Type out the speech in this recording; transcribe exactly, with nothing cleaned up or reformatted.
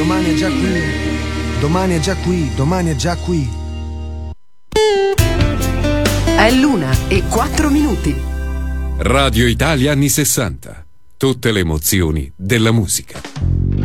domani è già qui, domani è già qui, domani è già qui. È l'una e quattro minuti. Radio Italia anni sessanta. Tutte le emozioni della musica.